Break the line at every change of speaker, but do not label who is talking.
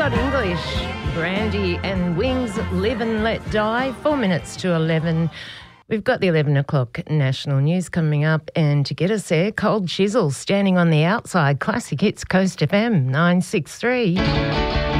Scott English, Brandy and Wings, Live and Let Die, 4 minutes to 11. We've got the 11 o'clock national news coming up, and to get us there, Cold Chisel, Standing on the Outside, Classic Hits, Coast FM 963.